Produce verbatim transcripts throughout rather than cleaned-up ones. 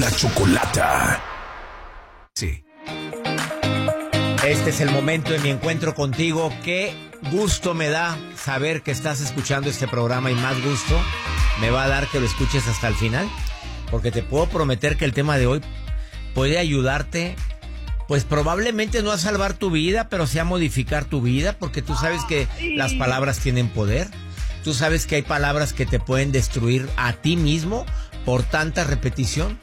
la Chocolata. Sí. Este es el momento de mi encuentro contigo. Qué gusto me da saber que estás escuchando este programa y más gusto me va a dar que lo escuches hasta el final, porque te puedo prometer que el tema de hoy puede ayudarte, pues probablemente no a salvar tu vida, pero sí a modificar tu vida, porque tú sabes que las palabras tienen poder. Tú sabes que hay palabras que te pueden destruir a ti mismo por tanta repetición.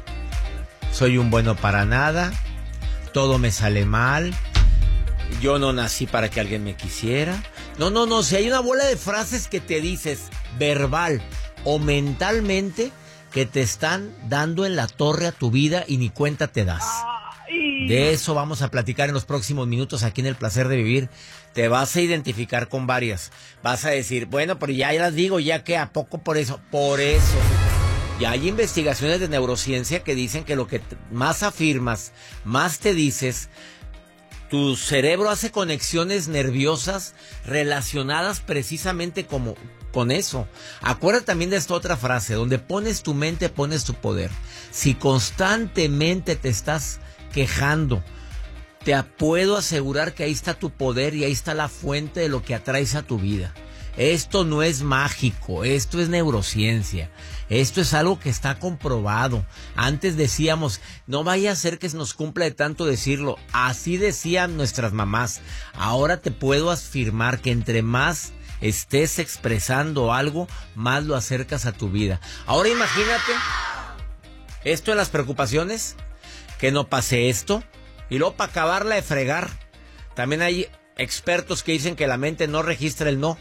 Soy un bueno para nada, todo me sale mal, yo no nací para que alguien me quisiera. No, no, no, si hay una bola de frases que te dices verbal o mentalmente que te están dando en la torre a tu vida y ni cuenta te das. De eso vamos a platicar en los próximos minutos aquí en El Placer de Vivir. Te vas a identificar con varias. Vas a decir, bueno, pero ya las digo, ya que a poco por eso, por eso. Y hay investigaciones de neurociencia que dicen que lo que más afirmas, más te dices, tu cerebro hace conexiones nerviosas relacionadas precisamente como con eso. Acuérdate también de esta otra frase, donde pones tu mente, pones tu poder. Si constantemente te estás quejando, te puedo asegurar que ahí está tu poder y ahí está la fuente de lo que atraes a tu vida. Esto no es mágico, esto es neurociencia, esto es algo que está comprobado. Antes decíamos, no vaya a ser que se nos cumpla de tanto decirlo, así decían nuestras mamás. Ahora te puedo afirmar que entre más estés expresando algo, más lo acercas a tu vida. Ahora imagínate esto en las preocupaciones, que no pase esto, y luego para acabarla de fregar, también hay expertos que dicen que la mente no registra el no.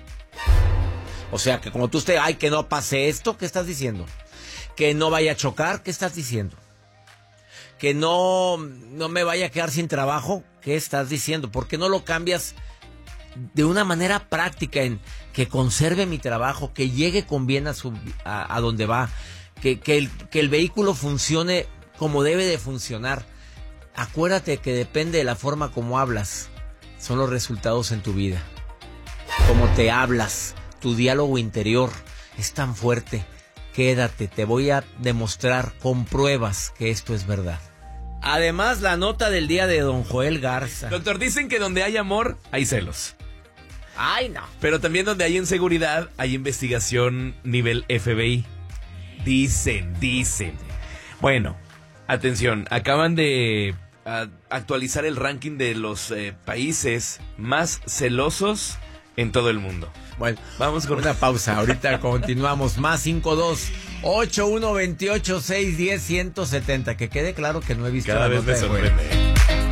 O sea, que como tú estés, ay, que no pase esto, ¿qué estás diciendo? Que no vaya a chocar, ¿qué estás diciendo? Que no, no me vaya a quedar sin trabajo, ¿qué estás diciendo? ¿Por qué no lo cambias de una manera práctica en que conserve mi trabajo, que llegue con bien a, su, a, a donde va, que, que, el, que el vehículo funcione como debe de funcionar? Acuérdate que depende de la forma como hablas, son los resultados en tu vida. Como te hablas, tu diálogo interior es tan fuerte. Quédate, te voy a demostrar con pruebas que esto es verdad. Además, la nota del día de don Joel Garza. Doctor, dicen que donde hay amor, hay celos. Ay, no. Pero también donde hay inseguridad, hay investigación nivel F B I. Dicen, dicen. Bueno, atención, acaban de uh, actualizar el ranking de los eh, países más celosos en todo el mundo. Bueno, vamos con una pausa. Ahorita continuamos. Más cinco dos ocho uno veintiocho seis diez ciento setenta. Que quede claro que no he visto cada la vez nota me de Joel. sorprende.